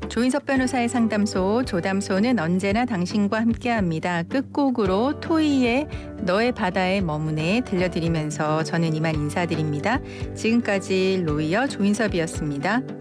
조인석 변호사의 상담소 조담소는 언제나 당신과 함께합니다. 끝곡으로 토이의 너의 바다에 머무네 들려드리면서 저는 이만 인사드립니다. 지금까지 로이어 조인섭이었습니다.